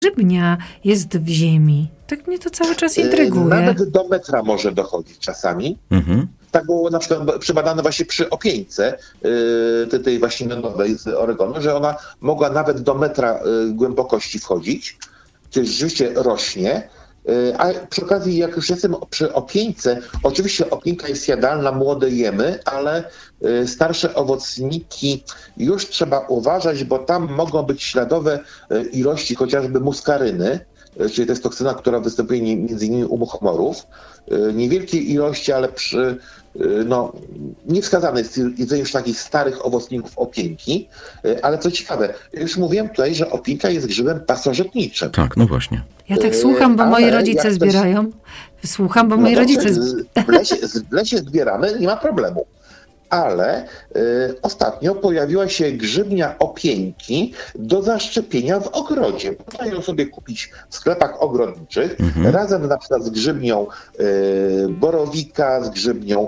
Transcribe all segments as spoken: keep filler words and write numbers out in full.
grzybnia jest w ziemi? Tak mnie to cały czas intryguje. Nawet do metra może dochodzić czasami. Mhm. Tak było na przykład przebadane właśnie przy opieńce yy, tej właśnie miodowej z Oregonu, że ona mogła nawet do metra yy, głębokości wchodzić, czyli rzeczywiście rośnie. Yy, a przy okazji, jak już jestem przy opieńce, oczywiście opieńka jest jadalna, młode jemy, ale yy, starsze owocniki już trzeba uważać, bo tam mogą być śladowe yy, ilości chociażby muskaryny, czyli to jest toksyna, która występuje między innymi u muchomorów. Niewielkie ilości, ale przy, no, niewskazane jest jedzenie już takich starych owocników opieńki. Ale co ciekawe, już mówiłem tutaj, że opieńka jest grzybem pasożytniczym. Tak, no właśnie. Ja tak słucham, bo ale moi rodzice ktoś... zbierają. Słucham, bo no moi dobrze, rodzice... W lesie, w lesie zbieramy, nie ma problemu. Ale y, ostatnio pojawiła się grzybnia opieńki do zaszczepienia w ogrodzie. Można ją sobie kupić w sklepach ogrodniczych, mhm. razem na przykład z grzybnią y, borowika, z grzybnią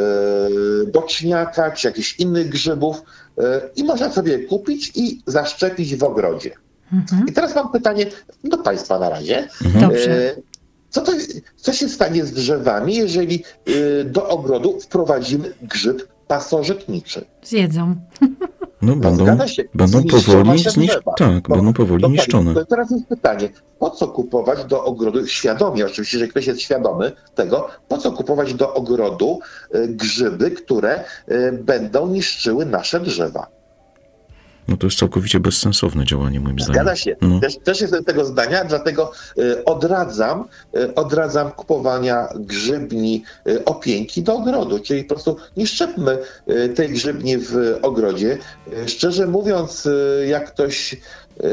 y, boczniaka, czy jakichś innych grzybów y, i można sobie kupić i zaszczepić w ogrodzie. Mhm. I teraz mam pytanie do Państwa na razie. Mhm. Dobrze. Y, Co, to, co się stanie z drzewami, jeżeli y, do ogrodu wprowadzimy grzyb pasożytniczy? Zjedzą. No będą, będą powoli zniszczone. Tak, bo, będą powoli to, niszczone. To teraz jest pytanie, po co kupować do ogrodu, świadomie oczywiście, że ktoś jest świadomy tego, po co kupować do ogrodu y, grzyby, które y, będą niszczyły nasze drzewa? No to jest całkowicie bezsensowne działanie, moim zdaniem. Zgadza się. No. Też, też jestem tego zdania, dlatego y, odradzam, y, odradzam kupowania grzybni y, opieńki do ogrodu, czyli po prostu nie szczepmy y, tej grzybni w ogrodzie. Y, szczerze mówiąc, y, jak ktoś y,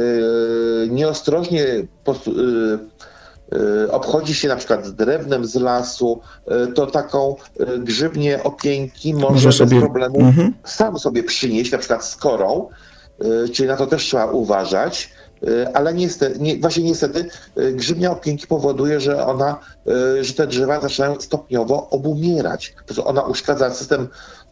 nieostrożnie postu, y, y, obchodzi się na przykład z drewnem z lasu, y, to taką y, grzybnię opieńki może, może sobie... bez problemu mhm. sam sobie przynieść, na przykład z korą. Czyli na to też trzeba uważać, ale niestety, nie, właśnie niestety grzybnia opieńki powoduje, że ona, że te drzewa zaczynają stopniowo obumierać. Po prostu ona uszkadza system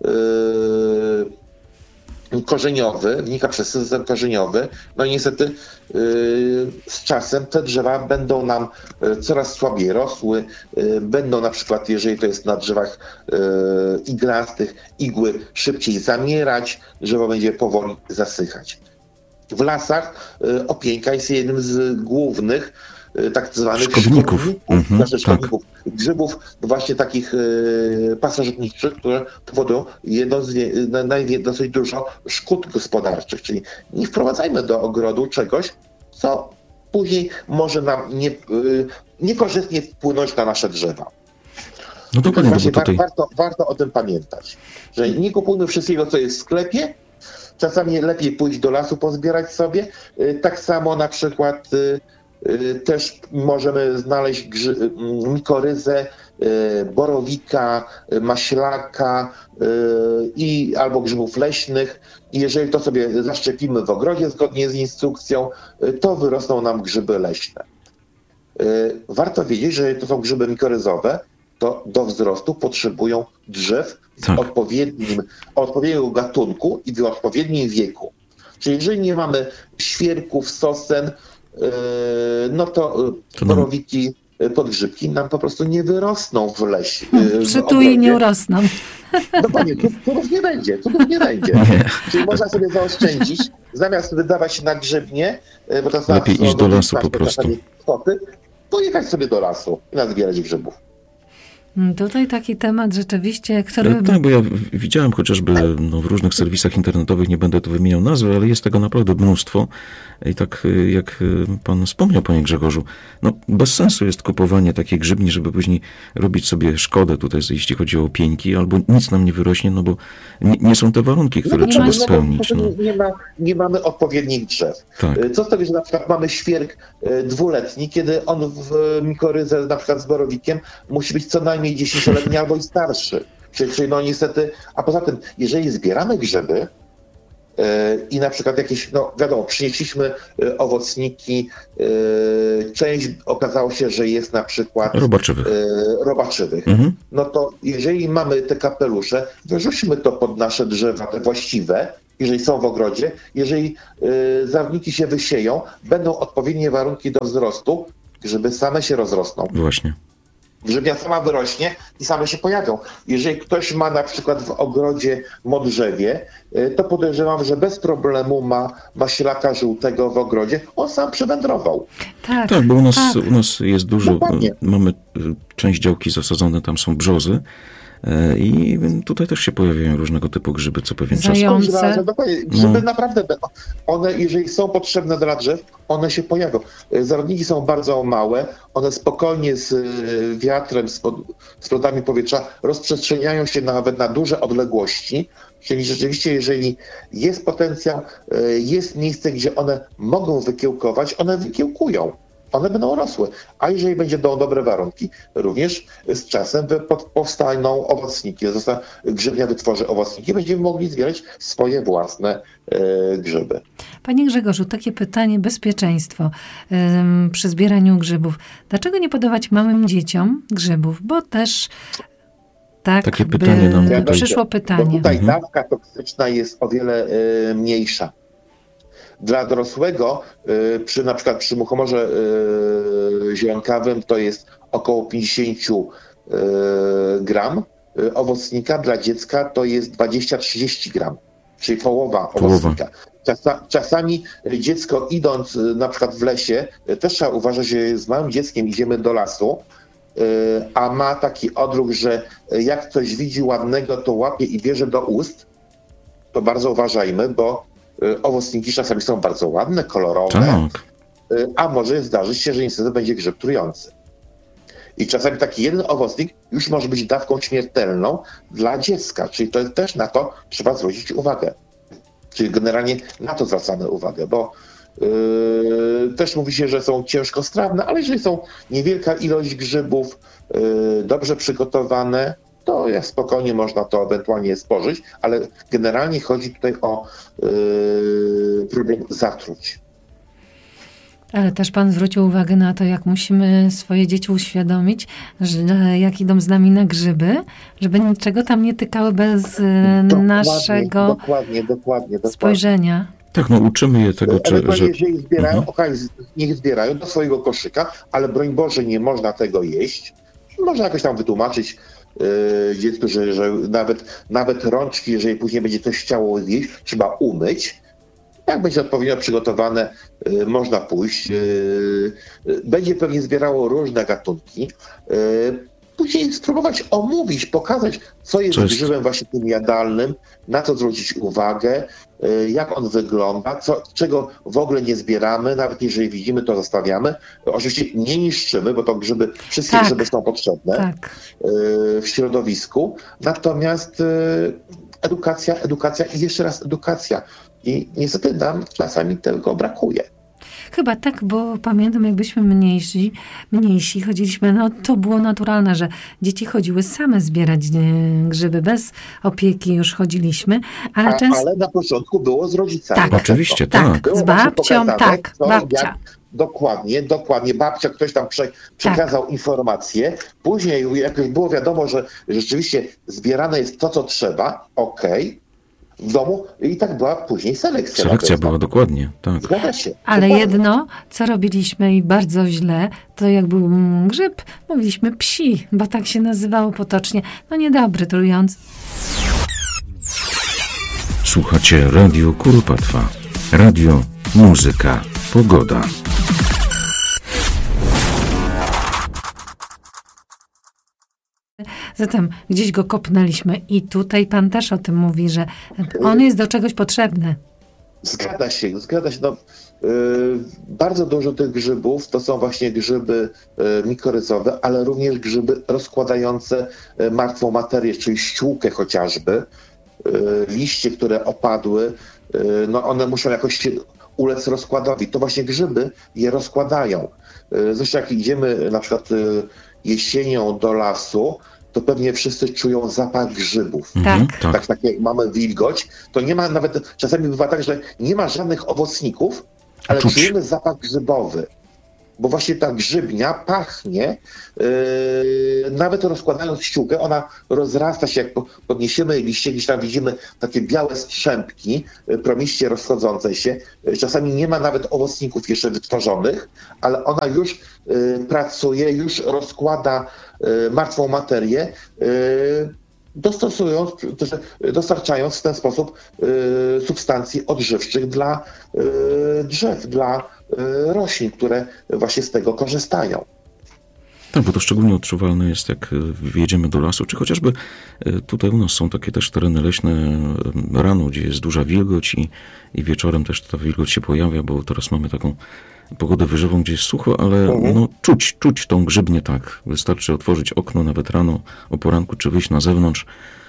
yy, korzeniowy, wnika przez system korzeniowy, no i niestety yy, z czasem te drzewa będą nam coraz słabiej rosły, yy, będą na przykład, jeżeli to jest na drzewach yy, iglastych, igły szybciej zamierać, drzewo będzie powoli zasychać. W lasach y, opieńka jest jednym z głównych y, tak zwanych szkodników, szkodników, mhm, znaczy szkodników tak. grzybów właśnie takich y, pasożytniczych, które powodują jedno z, na, na, dosyć dużo szkód gospodarczych. Czyli nie wprowadzajmy do ogrodu czegoś, co później może nam nie, y, niekorzystnie wpłynąć na nasze drzewa. No dokładnie, właśnie bo tutaj... warto, warto o tym pamiętać, że nie kupujmy wszystkiego, co jest w sklepie. Czasami lepiej pójść do lasu, pozbierać sobie. Tak samo na przykład też możemy znaleźć mikoryzę, borowika, maślaka i albo grzybów leśnych. I jeżeli to sobie zaszczepimy w ogrodzie zgodnie z instrukcją, to wyrosną nam grzyby leśne. Warto wiedzieć, że to są grzyby mikoryzowe, to do wzrostu potrzebują drzew z tak. odpowiednim, odpowiedniego gatunku i w odpowiednim wieku. Czyli jeżeli nie mamy świerków, sosen, yy, no to, to borowiki, nam... podgrzybki nam po prostu nie wyrosną w lesie. Yy, Przytuli nie urosną. Dokładnie, cudów nie będzie, cudów nie będzie. Nie. Czyli można sobie zaoszczędzić, zamiast wydawać na grzybnie, bo to są lepiej iść do lasu po prostu. Kwoty, pojechać sobie do lasu i nazbierać grzybów. Tutaj taki temat rzeczywiście, który... Tak, bo ja widziałem chociażby no, w różnych serwisach internetowych, nie będę tu wymieniał nazwy, ale jest tego naprawdę mnóstwo. I tak jak pan wspomniał, panie Grzegorzu, no bez sensu jest kupowanie takiej grzybni, żeby później robić sobie szkodę tutaj, jeśli chodzi o opieńki, albo nic nam nie wyrośnie, no bo nie, nie są te warunki, które no, trzeba no, spełnić. No. No. Nie, ma, nie mamy odpowiednich drzew. Tak. Co z tego, że na przykład mamy świerk dwuletni, kiedy on w mikoryzę na przykład z borowikiem musi być co najmniej dziesięcioletni albo i starszy. Czyli, czyli no niestety, a poza tym, jeżeli zbieramy grzyby yy, i na przykład jakieś, no wiadomo, przynieśliśmy yy, owocniki, yy, część okazało się, że jest na przykład robaczywych, yy, robaczywych. Mhm. No to jeżeli mamy te kapelusze, wyrzućmy to pod nasze drzewa, te właściwe, jeżeli są w ogrodzie, jeżeli y, zarodniki się wysieją, będą odpowiednie warunki do wzrostu, grzyby same się rozrosną. Właśnie. Grzybnia sama wyrośnie i same się pojawią. Jeżeli ktoś ma na przykład w ogrodzie modrzewie, to podejrzewam, że bez problemu ma maślaka żółtego w ogrodzie. On sam przywędrował. Tak, tak bo u nas, tak. u nas jest dużo, Dokładnie. mamy część działki zasadzone, tam są brzozy i tutaj też się pojawiają różnego typu grzyby co pewien czas. Zające. Grzyby No. naprawdę, one jeżeli są potrzebne dla drzew, one się pojawią. Zarodniki są bardzo małe, one spokojnie z wiatrem, z, pod, z lodami powietrza rozprzestrzeniają się nawet na duże odległości, czyli rzeczywiście jeżeli jest potencjał, jest miejsce, gdzie one mogą wykiełkować, one wykiełkują. One będą rosły. A jeżeli będą dobre warunki, również z czasem powstaną owocniki. Grzybnia wytworzy owocniki, będziemy mogli zbierać swoje własne e, grzyby. Panie Grzegorzu, takie pytanie, bezpieczeństwo ym, przy zbieraniu grzybów. Dlaczego nie podawać małym dzieciom grzybów? Bo też tak Takie by pytanie nam tutaj- przyszło pytanie. Bo tutaj Mhm. dawka toksyczna jest o wiele e, mniejsza. Dla dorosłego, y, przy na przykład przy muchomorze y, zielonkawym to jest około pięćdziesiąt y, gram y, owocnika, dla dziecka to jest dwadzieścia do trzydziestu gram, czyli połowa owocnika. Czasa, czasami dziecko idąc y, na przykład w lesie, y, też trzeba uważać, że z małym dzieckiem idziemy do lasu, y, a ma taki odruch, że jak coś widzi ładnego, to łapie i bierze do ust, to bardzo uważajmy, bo owocniki czasami są bardzo ładne, kolorowe, Tak. a może zdarzyć się, że niestety będzie grzyb trujący. I czasami taki jeden owocnik już może być dawką śmiertelną dla dziecka, czyli to też na to trzeba zwrócić uwagę. Czyli generalnie na to zwracamy uwagę, bo yy, też mówi się, że są ciężkostrawne, ale jeżeli są niewielka ilość grzybów, yy, dobrze przygotowane, to jak spokojnie można to ewentualnie spożyć, ale generalnie chodzi tutaj o yy, problem zatruć. Ale też pan zwrócił uwagę na to, jak musimy swoje dzieci uświadomić, że jak idą z nami na grzyby, żeby niczego tam nie tykały bez e, Dokładnie, naszego dokładnie, dokładnie, dokładnie. spojrzenia. Tak, no uczymy je tego, czy, Ewentualnie że... jeżeli zbierają, Mhm. okej, niech zbierają do swojego koszyka, ale broń Boże nie można tego jeść. Można jakoś tam wytłumaczyć yy, dziecku, że, że nawet, nawet rączki, jeżeli później będzie coś chciało zjeść, trzeba umyć. Jak będzie odpowiednio przygotowane, y, można pójść. Y, y, będzie pewnie zbierało różne gatunki. Y, później spróbować omówić, pokazać, co jest, Co jest? grzybem właśnie tym jadalnym, na co zwrócić uwagę, y, jak on wygląda, co, czego w ogóle nie zbieramy, nawet jeżeli widzimy, to zostawiamy. Oczywiście nie niszczymy, bo to grzyby, wszystkie Tak. grzyby są potrzebne Tak. y, w środowisku. Natomiast y, edukacja, edukacja i jeszcze raz edukacja. I niestety nam czasami tego brakuje. Chyba tak, bo pamiętam, jakbyśmy mniejsi, mniejsi chodziliśmy, no to było naturalne, że dzieci chodziły same zbierać e, grzyby, bez opieki już chodziliśmy, ale A, często... ale na początku było z rodzicami. Tak. Oczywiście, Tak, tak. Było z właśnie babcią, pokazane, tak, co, babcia. Jak, dokładnie, dokładnie. Babcia, ktoś tam prze, przekazał informacje. Później jakoś było wiadomo, że rzeczywiście zbierane jest to, co trzeba. Okej. W domu i tak była później selekcja. Selekcja na pewno. była dokładnie, tak. Zgadza się. Ale Dokładnie. jedno, co robiliśmy i bardzo źle, to jak był mm, grzyb, mówiliśmy psi, bo tak się nazywało potocznie. No niedobry, trujący. Słuchacie Radio Kuropatwa. Radio, muzyka, pogoda. Zatem gdzieś go kopnęliśmy i tutaj pan też o tym mówi, że on jest do czegoś potrzebny. Zgadza się, zgadza się. No, yy, bardzo dużo tych grzybów to są właśnie grzyby yy, mikoryzowe, ale również grzyby rozkładające yy, martwą materię, czyli ściółkę chociażby. Yy, liście, które opadły, yy, no one muszą jakoś się ulec rozkładowi. To właśnie grzyby je rozkładają. Yy, zresztą jak idziemy na przykład yy, jesienią do lasu, to pewnie wszyscy czują zapach grzybów. Mhm, Tak. tak. Tak, tak jak mamy wilgoć, to nie ma nawet, czasami bywa tak, że nie ma żadnych owocników, ale Czuć. czujemy zapach grzybowy. bo właśnie ta grzybnia pachnie, yy, nawet rozkładając ściółkę, ona rozrasta się, jak podniesiemy liście, gdzieś tam widzimy takie białe strzępki, yy, promiście rozchodzące się. Yy, czasami nie ma nawet owocników jeszcze wytworzonych, ale ona już yy, pracuje, już rozkłada yy, martwą materię, yy, dostosując, dostarczając w ten sposób y, substancji odżywczych dla y, drzew, dla y, roślin, które właśnie z tego korzystają. Tak, bo to szczególnie odczuwalne jest, jak wjedziemy do lasu, czy chociażby tutaj u nas są takie też tereny leśne rano, gdzie jest duża wilgoć i, i wieczorem też ta wilgoć się pojawia, bo teraz mamy taką pogodę wyżową, gdzie jest sucho, ale mhm. no, czuć, czuć tą grzybnię tak. Wystarczy otworzyć okno nawet rano, o poranku, czy wyjść na zewnątrz.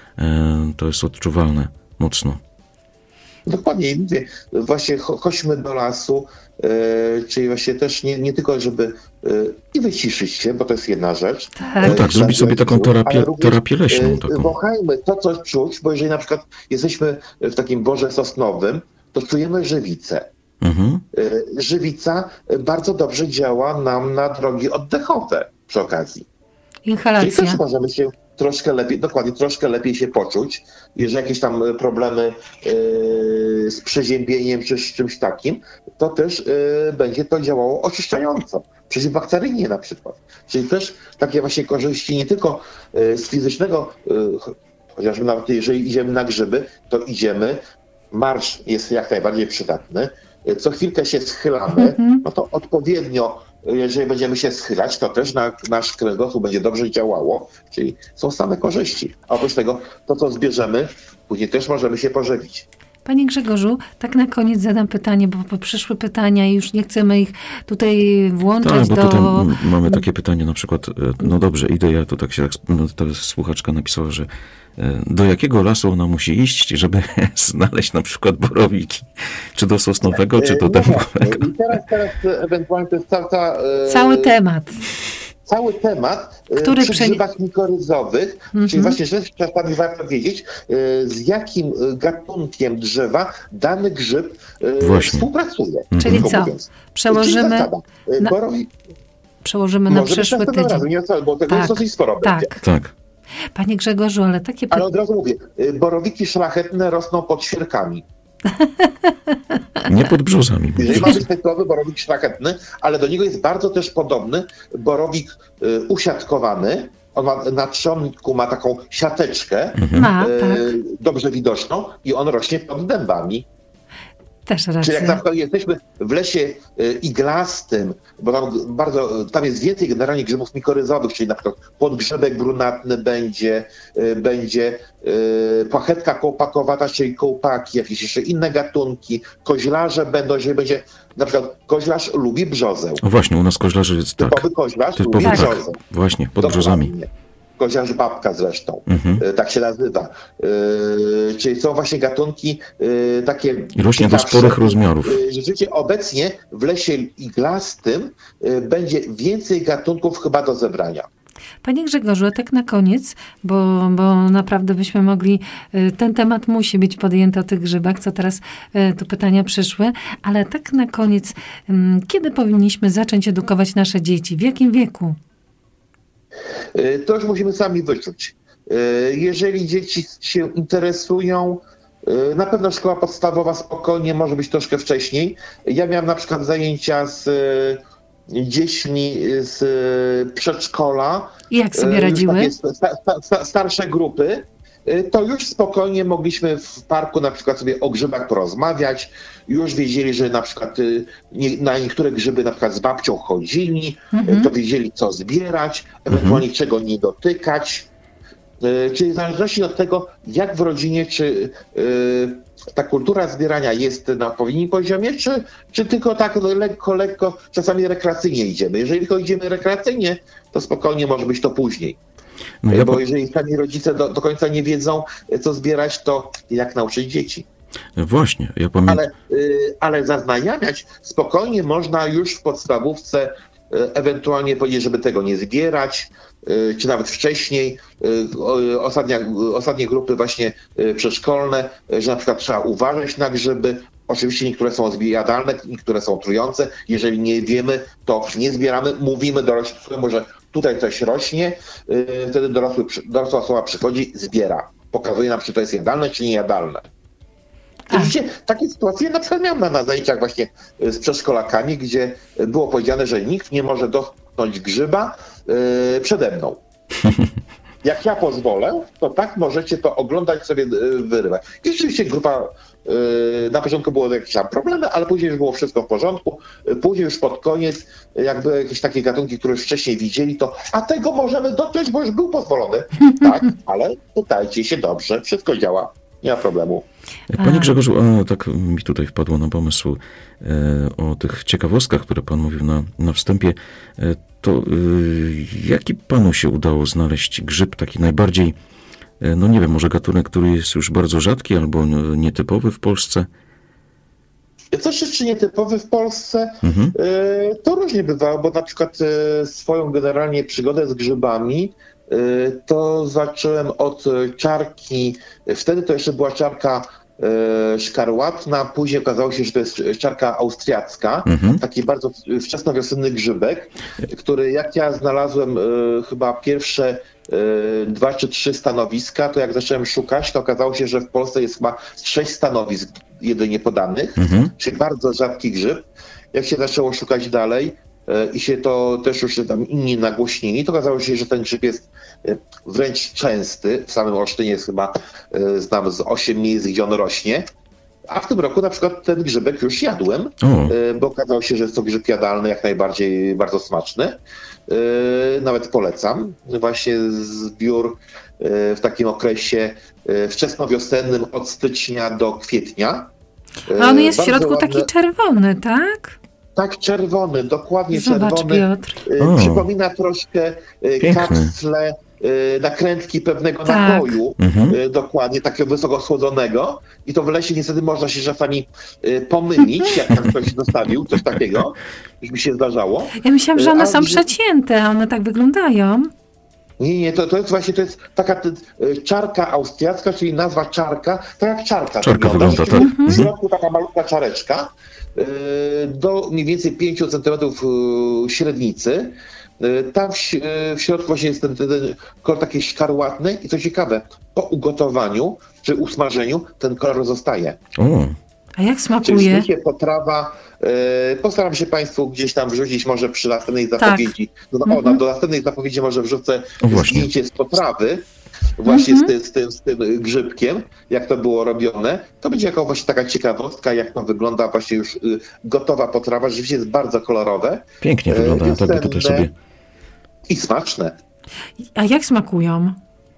E, to jest odczuwalne mocno. Dokładnie. I mówię, właśnie cho- chodźmy do lasu, yy, czyli właśnie też nie, nie tylko, żeby yy, i wyciszyć się, bo to jest jedna rzecz. Tak, no tak, yy, zrobić sobie taką terapię, terapię leśną. Yy, taką. Wąchajmy to, co czuć, bo jeżeli na przykład jesteśmy w takim borze sosnowym, to czujemy żywicę. Mhm. Yy, żywica bardzo dobrze działa nam na drogi oddechowe przy okazji. Inhalacja. Czyli też możemy się troszkę lepiej, dokładnie, troszkę lepiej się poczuć, jeżeli jakieś tam problemy yy, z przeziębieniem czy z czymś takim, to też yy, będzie to działało oczyszczająco, przeciwbakteryjnie na przykład. Czyli też takie właśnie korzyści nie tylko yy, z fizycznego, yy, chociażby nawet jeżeli idziemy na grzyby, to idziemy, marsz jest jak najbardziej przydatny, yy, co chwilkę się schylamy, mm-hmm. no to odpowiednio jeżeli będziemy się schylać, to też na, nasz kręgosłup będzie dobrze działało, czyli są same korzyści. A oprócz tego, to co zbierzemy, później też możemy się pożywić. Panie Grzegorzu, tak na koniec zadam pytanie, bo, bo przyszły pytania i już nie chcemy ich tutaj włączać tak, bo do... tutaj mamy takie pytanie na przykład, no dobrze, idę, ja tu tak się, no, ta słuchaczka napisała, że do jakiego lasu ona musi iść, żeby znaleźć na przykład borowiki? Czy do sosnowego, czy do dębowego? I teraz, teraz ewentualnie to jest cała, ta, cały temat. Cały temat Który przy prze... grzybach mikoryzowych, mm-hmm. czyli właśnie, że czasami warto wiedzieć, z jakim gatunkiem drzewa dany grzyb właśnie współpracuje. Mm-hmm. Czyli co? Mówiąc. Przełożymy na, Borowi... przełożymy na przyszły tydzień. Razem, nie, bo tego tak, jest dosyć sporo tak. będzie. Tak. Panie Grzegorzu, ale takie... Ale od razu mówię, borowiki szlachetne rosną pod świerkami. Nie pod brzozami. Jeżeli ma być typowy borowik szlachetny, ale do niego jest bardzo też podobny borowik y, usiatkowany. On ma, na trzonku ma taką siateczkę, mhm. ma, y, tak. dobrze widoczną i on rośnie pod dębami. Też racja. Czyli jak na przykład jesteśmy w lesie y, iglastym, bo tam bardzo, tam jest więcej generalnie grzybów mikoryzowych, czyli na przykład podgrzebek brunatny będzie, y, będzie y, płachetka kołpakowata, czyli kołpaki, jakieś jeszcze inne gatunki, koźlarze będą, jeżeli będzie, na przykład koźlarz lubi brzozę. O właśnie, u nas koźlarze jest tak. Typowy koźlarz Typowy, lubi tak. brzozę. Właśnie, pod brzozami. Koziarz babka zresztą, mhm. tak się nazywa. Yy, czyli są właśnie gatunki yy, takie... I rośnie do sporych rozmiarów. Yy, rzeczywiście obecnie w lesie iglastym yy, będzie więcej gatunków chyba do zebrania. Panie Grzegorzu, a tak na koniec, bo, bo naprawdę byśmy mogli, ten temat musi być podjęty o tych grzybach, co teraz tu pytania przyszły, ale tak na koniec, kiedy powinniśmy zacząć edukować nasze dzieci? W jakim wieku? To już musimy sami wyczuć. Jeżeli dzieci się interesują, na pewno szkoła podstawowa spokojnie może być troszkę wcześniej. Ja miałem na przykład zajęcia z dziećmi z przedszkola. I jak sobie radziły? Sta, sta, starsze grupy. To już spokojnie mogliśmy w parku na przykład sobie o grzybach porozmawiać. Już wiedzieli, że na przykład nie, na niektóre grzyby na przykład z babcią chodzili, mhm. to wiedzieli co zbierać, ewentualnie mhm. czego nie dotykać. Czyli w zależności od tego, jak w rodzinie, czy y, ta kultura zbierania jest na odpowiednim poziomie, czy, czy tylko tak lekko, lekko, czasami rekreacyjnie idziemy. Jeżeli tylko idziemy rekreacyjnie, to spokojnie może być to później. No ja Bo po... jeżeli sami rodzice do, do końca nie wiedzą, co zbierać, to jak nauczyć dzieci? Właśnie, ja pamiętam. Ale, y, ale zaznajamiać spokojnie można już w podstawówce, y, ewentualnie powiedzieć, żeby tego nie zbierać, y, czy nawet wcześniej. Y, ostatnia, ostatnie grupy właśnie y, przedszkolne, y, że na przykład trzeba uważać na grzyby, Oczywiście niektóre są zjadalne, niektóre są trujące. Jeżeli nie wiemy, to nie zbieramy. Mówimy dorosłemu, że tutaj coś rośnie. Wtedy dorosły, dorosła osoba przychodzi, zbiera. Pokazuje nam, czy to jest jadalne, czy niejadalne. Oczywiście takie sytuacje na przykład miałem na, na zajęciach właśnie z przedszkolakami, gdzie było powiedziane, że nikt nie może dotknąć grzyba yy, przede mną. Jak ja pozwolę, to tak możecie to oglądać, sobie wyrywać. I rzeczywiście grupa, yy, na początku było jakieś tam problemy, ale później już było wszystko w porządku. Później już pod koniec, jak były jakieś takie gatunki, które już wcześniej widzieli, to a tego możemy dotknąć, bo już był pozwolony. Tak, ale pytajcie się dobrze, wszystko działa, nie ma problemu. Panie Grzegorzu, a tak mi tutaj wpadło na pomysł e, o tych ciekawostkach, które pan mówił na, na wstępie. E, to e, jaki panu się udało znaleźć grzyb taki najbardziej, e, no nie wiem, może gatunek, który jest już bardzo rzadki albo nietypowy w Polsce? Coś jeszcze nietypowy w Polsce, mhm. e, to różnie bywało, bo na przykład e, swoją generalnie przygodę z grzybami to zacząłem od czarki, wtedy to jeszcze była czarka e, szkarłatna, później okazało się, że to jest czarka austriacka, mhm. taki bardzo wczesnowiosenny grzybek, który jak ja znalazłem e, chyba pierwsze e, dwa czy trzy stanowiska, to jak zacząłem szukać, to okazało się, że w Polsce jest chyba sześć stanowisk jedynie podanych, mhm. czyli bardzo rzadki grzyb. Jak się zaczęło szukać dalej, i się to też już tam inni nagłośnili, to okazało się, że ten grzyb jest wręcz częsty. W samym Olsztynie jest chyba, znam z osiem miejsc, gdzie on rośnie. A w tym roku na przykład ten grzybek już jadłem, o. bo okazało się, że jest to grzyb jadalny, jak najbardziej bardzo smaczny. Nawet polecam. Właśnie zbiór w takim okresie wczesnowiosennym od stycznia do kwietnia. A on jest w środku ładne... taki czerwony, tak? Tak, czerwony, dokładnie Zobacz, czerwony. Piotr. O, przypomina troszkę piękny. kapsle, nakrętki pewnego tak. napoju, mhm. dokładnie, takiego wysoko słodzonego. I to w lesie niestety można się czasami pomylić, jak tam ktoś zostawił, coś takiego, już mi się zdarzało. Ja myślałam, że one A, są że... przecięte, one tak wyglądają. Nie, nie, to, to jest właśnie, to jest taka czarka austriacka, czyli nazwa czarka, tak jak czarka. Czarka wygląda, tak. W środku taka malutka czareczka, do mniej więcej pięć centymetrów średnicy. Tam w, w środku właśnie jest ten, ten, ten kolor taki szkarłatny i co ciekawe, po ugotowaniu czy usmażeniu ten kolor zostaje. O. A jak smakuje? Czyli potrawa, e, postaram się Państwu gdzieś tam wrzucić, może przy następnej zapowiedzi. Tak. No, mm-hmm. o, do następnej zapowiedzi może wrzucę zdjęcie z potrawy, właśnie mm-hmm. z, ty, z, tym, z tym grzybkiem, jak to było robione. To będzie jako właśnie taka ciekawostka, jak to wygląda właśnie już y, gotowa potrawa. Rzeczywiście jest bardzo kolorowe. Pięknie wygląda, ja tak tutaj sobie. I smaczne. A jak smakują?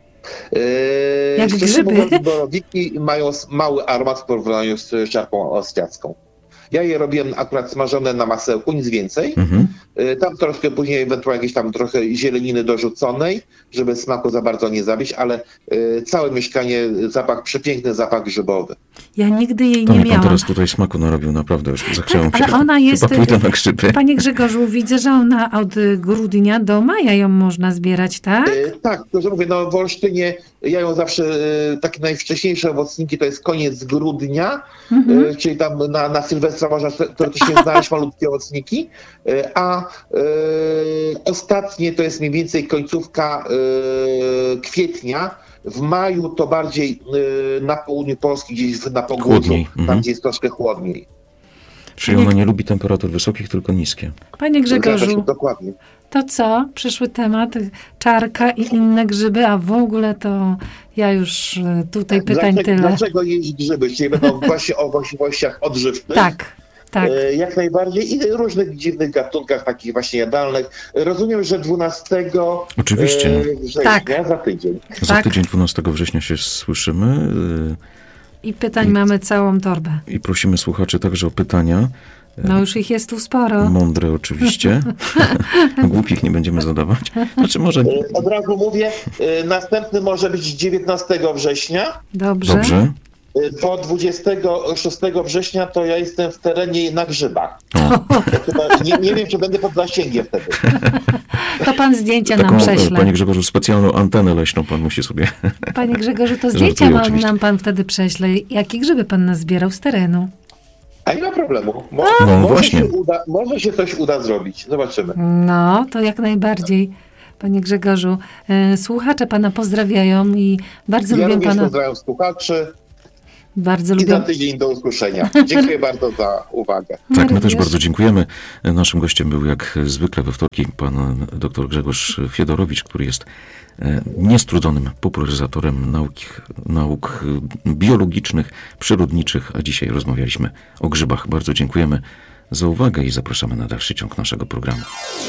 Yy, Jak grzyby? Mówiąc, borowiki mają mały aromat w porównaniu z czarką austriacką. Ja je robiłem akurat smażone na masełku, nic więcej. Mhm. Yy, tam troszkę później ewentualnie jakieś tam trochę zieleniny dorzuconej, żeby smaku za bardzo nie zabić, ale yy, całe mieszkanie, zapach, przepiękny zapach grzybowy. Ja nigdy jej to nie mi pan miałam. teraz tutaj smaku narobił, naprawdę już zachciałem tak, ale się. ona jest, pójdę na grzyby. Panie Grzegorzu, widzę, że ona od grudnia do maja ją można zbierać, tak? Yy, tak, to że mówię, no w Olsztynie ja ją zawsze, yy, takie najwcześniejsze owocniki to jest koniec grudnia, mhm. yy, czyli tam na, na Sylwestra można teoretycznie znaleźć malutkie owocniki, yy, a yy, ostatnie to jest mniej więcej końcówka yy, kwietnia. W maju to bardziej yy, na południu Polski, gdzieś na Pogórzu, tam mhm. gdzie jest troszkę chłodniej. Czyli ona nie lubi temperatur wysokich, tylko niskie. Panie Grzegorzu, dokładnie. To co? Przyszły temat, czarka i inne grzyby, a w ogóle to ja już tutaj pytań dlaczego, tyle. Dlaczego jeść grzyby? Czyli będą właśnie o właściwościach odżywczych? Tak. Tak. Jak najbardziej i różnych dziwnych gatunkach, takich właśnie jadalnych. Rozumiem, że dwunastego Oczywiście. września, tak. za tydzień. Za tak. tydzień dwunastego września się słyszymy. I pytań I, mamy całą torbę. I prosimy słuchaczy także o pytania. No już ich jest tu sporo. Mądre oczywiście. Głupich nie będziemy zadawać. Znaczy może... Od razu mówię, następny może być dziewiętnastego września. Dobrze. Dobrze. Po dwudziestego szóstego września to ja jestem w terenie na grzybach. Nie, nie wiem, czy będę pod zasięgiem wtedy. To pan zdjęcia Taką, nam prześle. Panie Grzegorzu, specjalną antenę leśną pan musi sobie... Panie Grzegorzu, to zdjęcia nam, nam pan wtedy prześle. Jakie grzyby pan nazbierał z terenu? A nie ma problemu. Mo- No może, właśnie. się uda, może się coś uda zrobić. Zobaczymy. No, to jak najbardziej. Panie Grzegorzu, e, słuchacze pana pozdrawiają i bardzo Ja lubię również pana. pozdrawiam słuchaczy Bardzo i lubię. za tydzień do usłyszenia. Dziękuję bardzo za uwagę. Tak, my też Również. bardzo dziękujemy. Naszym gościem był jak zwykle we wtorki pan dr Grzegorz Fiedorowicz, który jest e, niestrudzonym popularyzatorem nauki, nauk biologicznych, przyrodniczych, a dzisiaj rozmawialiśmy o grzybach. Bardzo dziękujemy za uwagę i zapraszamy na dalszy ciąg naszego programu.